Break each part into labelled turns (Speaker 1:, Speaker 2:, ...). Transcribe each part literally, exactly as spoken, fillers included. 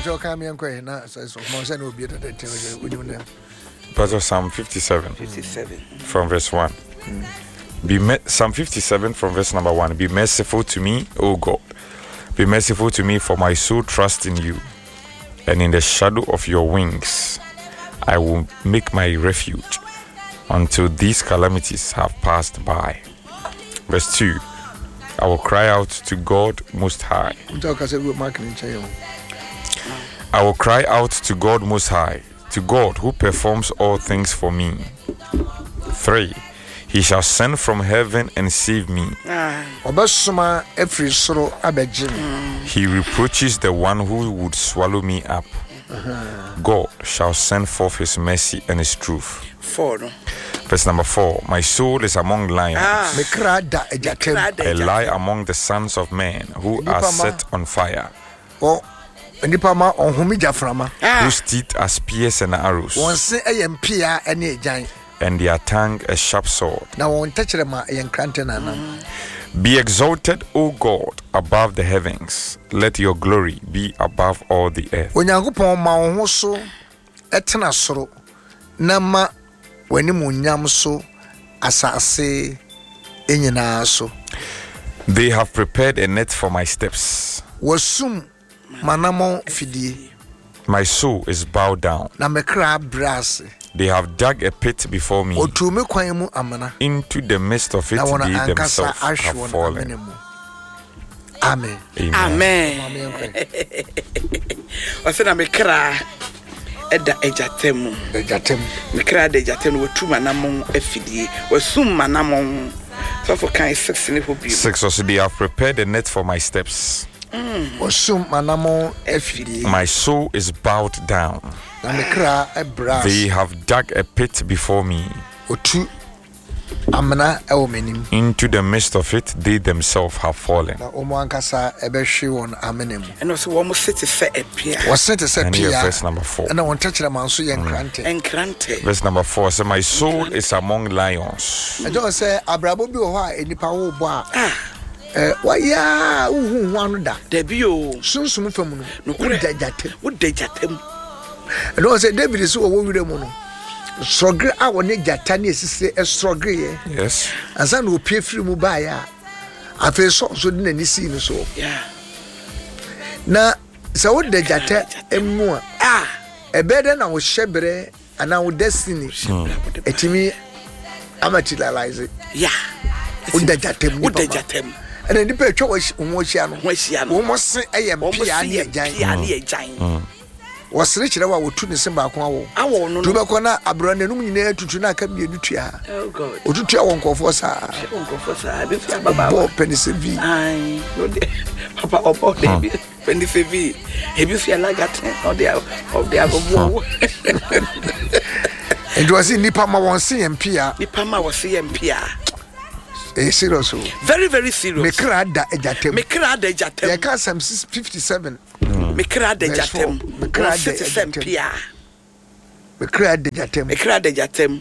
Speaker 1: Pacho Kamian Quay, not says Monsan will be at the time. Would you know?
Speaker 2: Pastor Psalm fifty-seven.
Speaker 3: fifty-seven.
Speaker 2: From verse one. Mm. Be me- Psalm fifty-seven from verse number one. Be merciful to me, O God. Be merciful to me, for my soul trusts in you. And in the shadow of your wings, I will make my refuge until these calamities have passed by. Verse two. I will cry out to God Most High. I will cry out to God Most High, to God who performs all things for me. Three. He shall send from heaven and save me. He reproaches the one who would swallow me up. God shall send forth his mercy and his truth. Four. Verse number four. My soul is among lions. I lie among the sons of men who are set on fire. Whose teeth are spears and arrows, and their tongue a sharp sword. Be exalted, O God, above the heavens. Let your glory be above all the earth. They have prepared a net for my steps. My soul is bowed down. They have dug a pit before me. Into the midst of it, they themselves have fallen.
Speaker 1: Amen.
Speaker 3: Amen. What's the cry? Eda ejatemu.
Speaker 1: Ejatemu.
Speaker 3: Mikra de ejatemu we two manamon efidie. We sum manamon. So for kind six in the
Speaker 2: Six also they have prepared a net for my steps.
Speaker 1: Mm. My
Speaker 2: soul is bowed down. They have dug a pit before me. Into the midst of it, they themselves have fallen.
Speaker 1: And also,
Speaker 3: almost sit to say a pier.
Speaker 2: And here, verse number four.
Speaker 1: And I want to touch them on so young
Speaker 3: grante.
Speaker 2: Verse number four. So my soul is among lions.
Speaker 1: I don't say Abrabo be why any power bar. Why, yeah, who wanted that?
Speaker 3: Debut
Speaker 1: soon some from no good dejatem.
Speaker 3: Would dejatem?
Speaker 1: And don't say David is so over the mono. Struggle our nigga tani is a struggle.
Speaker 2: Yes.
Speaker 1: As I will pay free mubaya. I feel so so didn't see so.
Speaker 3: Yeah.
Speaker 1: Now, so what dejate and more.
Speaker 3: Ah,
Speaker 1: a better than our shebre and our destiny. Et me amaterialize it.
Speaker 3: Yeah.
Speaker 1: Would dejatem,
Speaker 3: would dejatem.
Speaker 1: And then the picture was Moshiano.
Speaker 3: Moshiano.
Speaker 1: Almost say I am Piani a giant. Was rich about what two December. I won't do back on a brand new near to Tuna can be a nutia.
Speaker 3: Oh, God.
Speaker 1: Or to tell Uncle Fossa.
Speaker 3: Uncle Fossa. Papa
Speaker 1: Penny Sevi.
Speaker 3: I Papa or Penny Sevi. Have you feel like that? Or they are of the other.
Speaker 1: It was in Nipama one C M P R.
Speaker 3: Nipama was C M P R.
Speaker 1: Eh, serious.
Speaker 3: Very, very serious.
Speaker 1: Mekra da ejatem.
Speaker 3: Mekra da ejatem.
Speaker 1: I can't some fifty-seven.
Speaker 3: Mekra da ejatem.
Speaker 1: Mekra da
Speaker 3: ejatem.
Speaker 1: Mekra da ejatem.
Speaker 3: Mekra da ejatem.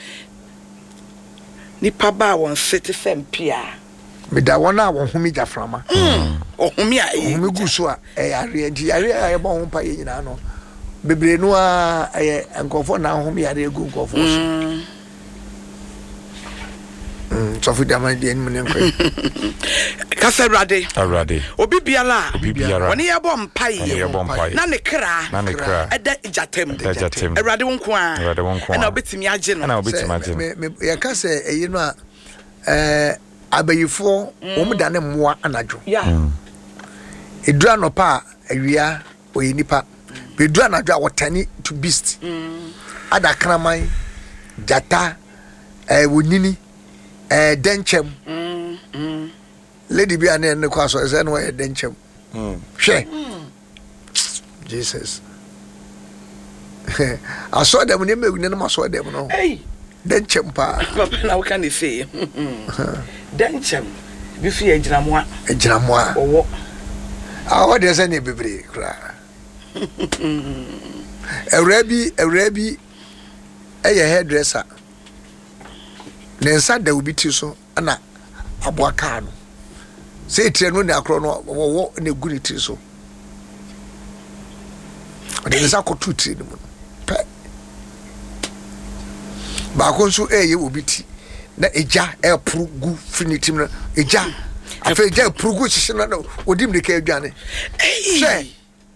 Speaker 3: Nipa ba won citizen pia.
Speaker 1: Me da wona won humi jaframa.
Speaker 3: Mm. O humi a
Speaker 1: e. Humi gu so a e yare nti yare a e ba ho pa ye nyina no. Bebre no a e enkofo na humi yare gu enkofo so. So for them the enemy
Speaker 3: Kasa Rade
Speaker 2: Arade
Speaker 3: Obi biala
Speaker 2: Obi biara
Speaker 3: Wani ya bom pai
Speaker 2: Wani ya bom pai
Speaker 3: Na ne kra
Speaker 2: Na ne kra
Speaker 3: Eda jatem
Speaker 2: Jatem
Speaker 3: Arade won kwa
Speaker 2: Arade won kwa
Speaker 3: Na obetimi age no
Speaker 2: Na obetimi age
Speaker 1: me ya kasa eyi no a eh abayifo wo da ne moa anadwo
Speaker 3: ya
Speaker 1: edura no pa awia oyi nipa be dura anadwo a wotani to beast ada kraman jata eh wonini eh denchem
Speaker 3: mm mm
Speaker 1: lady bi ane ne kwaso ese no e denchem mm hwe Jesus I saw them ne mewu ne no saw them no
Speaker 3: hey
Speaker 1: denchem pa
Speaker 3: papa na we can say denchem bi fi ejinamoa
Speaker 1: ejinamoa
Speaker 3: owo
Speaker 1: ah what dey say ne bebre kra ewrabi ewrabi eye hairdresser nensa da obi ti so ana aboaka no se tire no ne akro no wo ne guri ti so ɔde ne nsa kɔto tiri no mu pɛ baako nso ɛyɛ obi ti na egya ɛporo gu finitim no egya afei egya ɛporo gu hyehyɛ no odi mu de ka adwane hwɛ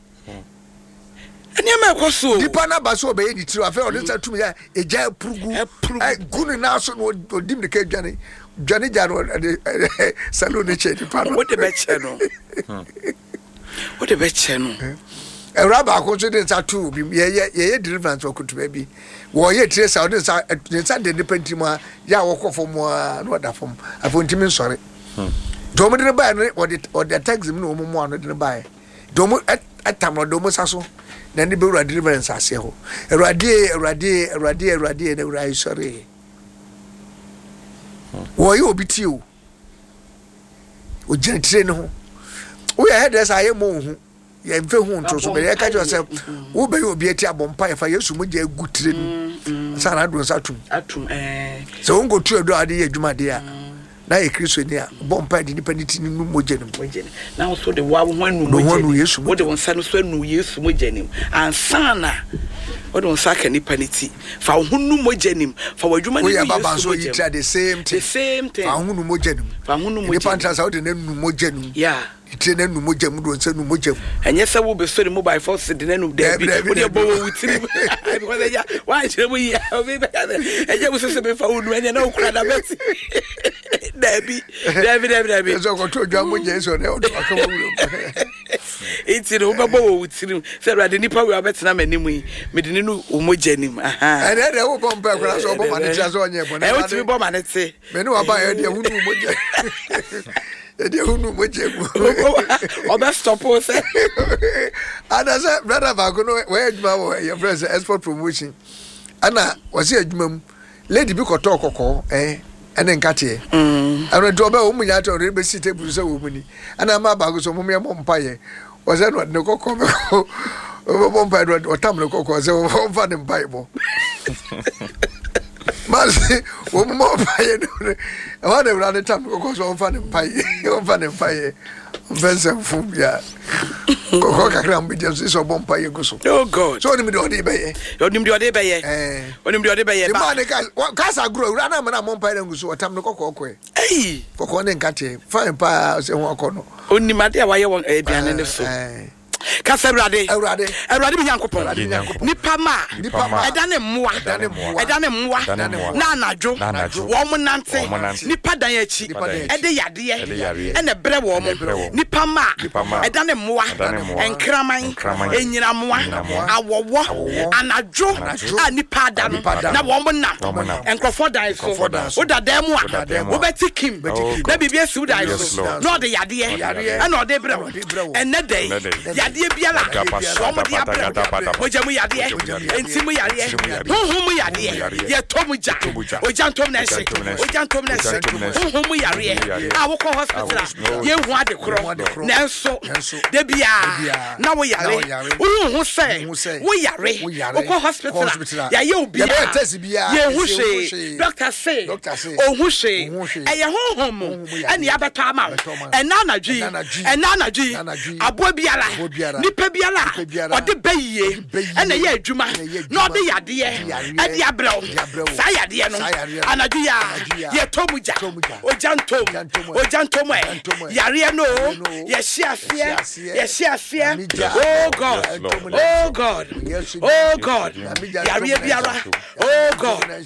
Speaker 3: ɛne ma ɛkɔ so
Speaker 1: nipa na ba so obɛyɛ ni tiri afei ɔde nsa tum ya egya ɛporo gu gu ne na so no odi mu de ka adwane dwane gya no de salon ne kyɛ nipa no
Speaker 3: what the bɛkyɛ no what the bɛkyɛ no
Speaker 1: ɛwura baako nso de nsa to obi yɛyɛ yɛyɛ deliverance wɔ kutuba bi wɔyɛ tire sa ɔde nsa ne nsa de nipa ntim a yɛ a wɔkɔ fam a na ɔda fam afɔ ntimi nsɔre dɔm de ne baeɛ no wɔde ɔde taxi mu na wɔn mu ano de ne baeɛ dɔm ɛtam na dɔm sa so na ne bɛwura deliverance aseɛ hɔ awurade awurade awurade awurade na awurade sɔre wɔyɛ obi tie o ogyina tire ne ho woyɛ hairdresser ayɛ mo ho yɛ mfe ho nto so bɛyɛ ka kyerɛ sɛ wo bɛyɛ obi ati abɔ mpa yɛfa yesu mo gya gu tire no sa na ado nsa tum
Speaker 3: atum eh
Speaker 1: sɛ wo nkɔtu ado ade yɛ adwuma de a na yɛ kristo ni a bɔ mpa de nipa ne ti no mu mogya no
Speaker 3: na so de wa ho anu mogya wo de wo nsa no so anu yesu mogya nim ansana wo de wo nsa ka nipa ne ti fa wo ho nu mogya nim fa wo adwuma ne yesu
Speaker 1: wo yɛ baba so yi try the same thing
Speaker 3: the same thing
Speaker 1: fa ho nu mogya nim
Speaker 3: fa ho nu mogya
Speaker 1: nipa ntra sa wo de na nu mogya nim
Speaker 3: yeah
Speaker 1: itire na nu mogya mu do nsa nu mogya mu
Speaker 3: enye se wo be so the mobile phone se de na nu da bi wo de bo wo witiri because eja wa chire mu ya obi be eja wo se be fa wo nu enye na wo kura da beti da bi da bi da bi da bi
Speaker 1: so ko to dwa mogya so na wo do aka wo wo
Speaker 3: itiri wo be bo wo witiri se rade nipa we abetena manimu yi me de nu wo mogya nim aha
Speaker 1: ene de wo bompa kura so bo ma ne tia so onye bo na
Speaker 3: e wo ti bo ma ne te
Speaker 1: me ne wa ba ye de wo nu mogya ede hunu moje mu
Speaker 3: oba stop o say
Speaker 1: ana say brother baako no we adwuma wo your friends export promotion ana wasi adwuma mu lady bi koto kokko eh ene nkate mm ana do ba wo mu nya to re be si table so wo mu ni ana ma baako so mu me mo mpa ye wase no ne kokko me ko wo mpa do o tam ne kokko se wo mfa ne mpa bo mas wo mo paye no wa de bra de tam ko so on fa ne paye on fa ne paye on pensa fu ya ko ko kakra mbi je so bon paye go so
Speaker 3: oh god
Speaker 1: so ni mi de ode beye
Speaker 3: oni mi de ode beye
Speaker 1: eh
Speaker 3: oni mi de ode beye
Speaker 1: ba ne ka ka sa gro ura na na mon paye go so tam ne kokko ko
Speaker 3: eh
Speaker 1: kokko ne nkate fine pa se ho akọ no
Speaker 3: oni ma de wa ye won aduane ne so
Speaker 1: eh
Speaker 3: kasa Awurade
Speaker 1: Awurade
Speaker 3: Awurade bi Nyankopon nipa ma eda ne mmoa eda ne mmoa na anadwo wo mo nante nipa dan achi ede yade ene bre wo mo nipa ma eda ne mmoa enkraman enyina mmoa awowo anadwo a nipa da no na wo mo na enkrofo dan so wo da dan mu a wo beti kim na bibia si wo dan so no de yade e na de bre enne dey yade biala wo mo dia bre moja mu yade enti mu yade huhu mu yade ye tomuja oja ntom na hye oja ntom na hye huhu mu yare a wo ko hospital ye hu ade kro na enso de bia na wo yare huhu se wo yare wo ko hospital ya ye obi ye hu hye doctor say o hu hye e ye huhu mu ene abeto ama ena anadwi ena anadwi abo biala nipa biala ode bayiye ena ye adwuma na ode yade ade abrɛw sa yade no anadwo ya ye tomuja ojantom ojantom e yare no ye hyiasie ye hyiasie oh god oh god oh god yare biara oh god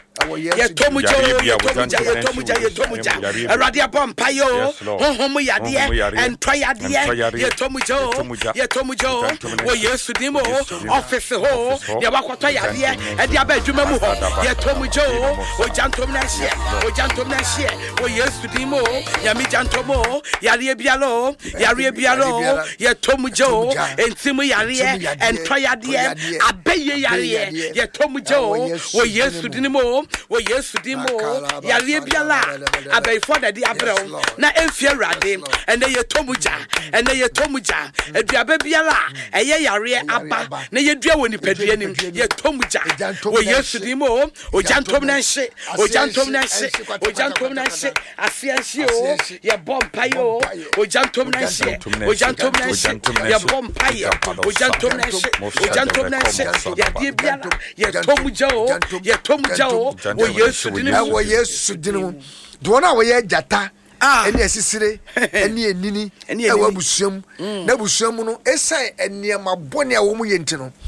Speaker 3: ye tomuja ye tomuja ye tomuja ye tomuja Awurade abompa yo honhom yade entwa yade ye tomuja ye tomuja wo Yesu dimo office ho ye wakoto yade e dia ba adwuma mu ho ye tomuja o jantom na hye o jantom na hye wo Yesu dimo ya mi jantomo yare bialo yare bialo ye tomuja entimu yare entwa yade abeye yare ye tomuja wo Yesu dimo wo yesu di mo yare biala abaifo da di abrɛw na emfie awurade ene ye tomuja ene ye tomuja aduaba biala eye yare aba na ye dua woni padua nim ye tomuja wo yesu di mo ojantom na hye ojantom na hye ojantom na hye afianhye o ye bompayo ojantom na hye ojantom na hye ye bompayo ojantom na hye ojantom na hye ya die biala ye tomuja o ye tomuja o wo yesu di
Speaker 1: mo wo yesu di mo do na wo ye jata eni asisire eni enini e wa busuam na busuam no esai eniema bone a wo mu yenti no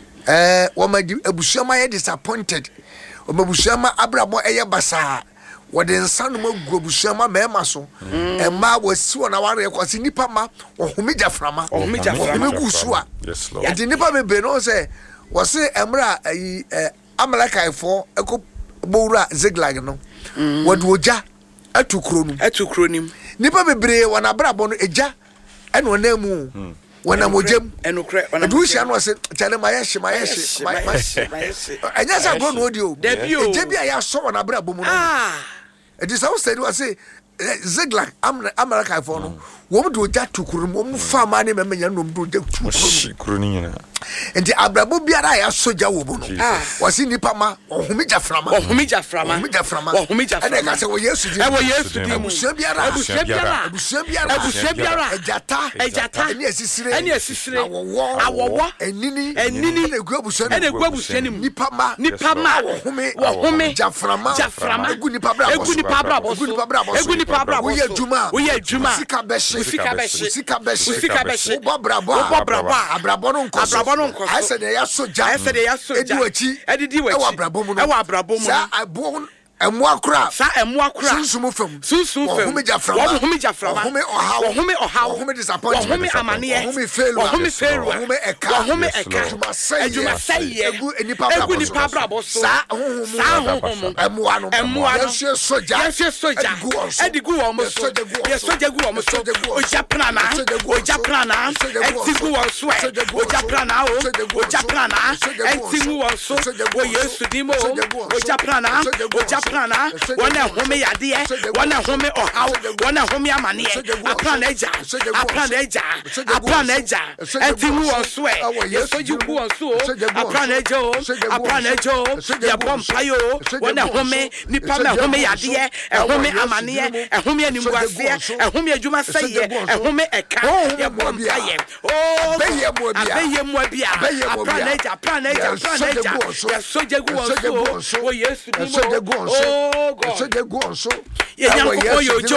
Speaker 1: eh wo ma busuam aye disappointed wo ma busuam abrabo eye basa wo de nsa no magu busuam ma ema so e ma wasi wona ware kwasi nipa ma wo homija frama wo homija frama gu suwa yes lord enti nipa bebe no se wo se emra ayi Amalekaifo eko bowura Ziklag no wadu oja atu kronim
Speaker 3: atu kronim
Speaker 1: nipa bebre wana brabo no eja ene onamu wana mojem
Speaker 3: enokre
Speaker 1: wana duhia no se chale mayehye mayehye mayehye anya sa bro no odi o eja bia ya so wana brabo mu no ah it is how said was say Ziklag Amalekaifo no wo do oja tu kronim wo mu fa ma ne memenya no do oja tu
Speaker 2: kronim
Speaker 1: enti abrabo biara ya soja wo bo no wasi nipa ma ohumija frama
Speaker 3: ohumija frama
Speaker 1: ohumija frama
Speaker 3: ohumija frama
Speaker 1: ene ka se wo yesu di
Speaker 3: e wo yesu di mu
Speaker 1: abusua biara
Speaker 3: abusua biara
Speaker 1: abusua biara
Speaker 3: abusua biara
Speaker 1: ejata
Speaker 3: ejata
Speaker 1: eni asisire
Speaker 3: eni asisire
Speaker 1: awowo
Speaker 3: awowo
Speaker 1: enini
Speaker 3: enini
Speaker 1: ene gu abusua
Speaker 3: ene gu abusua nim
Speaker 1: nipa ma
Speaker 3: nipa ma
Speaker 1: ohume
Speaker 3: ohume
Speaker 1: jaframa
Speaker 3: jaframa
Speaker 1: egu nipa bra
Speaker 3: egu nipa bra bo
Speaker 1: egu nipa bra bo
Speaker 3: egu nipa bra bo
Speaker 1: wo ye djuma
Speaker 3: wo ye djuma
Speaker 1: sika beshi
Speaker 3: sika beshi
Speaker 1: sika beshi
Speaker 3: sika beshi
Speaker 1: wo bo brabo
Speaker 3: wo brabo
Speaker 1: abrabo no nko
Speaker 3: abrabo no nko
Speaker 1: I said ya soja
Speaker 3: I said ya soja
Speaker 1: edi wachi
Speaker 3: edi wachi
Speaker 1: e wa brabo mu no
Speaker 3: e wa brabo mu
Speaker 1: sa abo emu akura
Speaker 3: sa emu akura
Speaker 1: sunsumu fam
Speaker 3: sunsumu fam
Speaker 1: ohumi jaframa
Speaker 3: ohumi jaframa
Speaker 1: ohumi ohaw
Speaker 3: ohumi ohaw
Speaker 1: ohumi disappointment
Speaker 3: ohumi amaniye
Speaker 1: ohumi failure
Speaker 3: ohumi failure
Speaker 1: ohumi eka
Speaker 3: ohumi eka
Speaker 1: ejuma
Speaker 3: saye
Speaker 1: egu enipa brabo
Speaker 3: egu nipa brabo so
Speaker 1: sa ohumi
Speaker 3: sa ohumi
Speaker 1: emu anu
Speaker 3: emu anu
Speaker 1: yesu soja
Speaker 3: yesu soja edigu wo mo so ye soja gu wo mo so oja prana oja prana etigu wo so oja prana o oja prana etigu wo so wo yesu dimo oja prana oja prana wana home yade wana home ohaw wana home amane aprana eja aprana eja aprana eja etigu wo so yesu jigu wo so aprana eja o aprana eja o ya bompayo wana home nipa me home yade ehome amane ehome animguase ehome adwuma seye ehome eka ya bompaye oh abeye mu abia aprana eja aprana eja aprana eja ya sojegu wo so o yesu dimo oh god
Speaker 1: sojegu wo so
Speaker 3: ye nyankopɔ ye ojo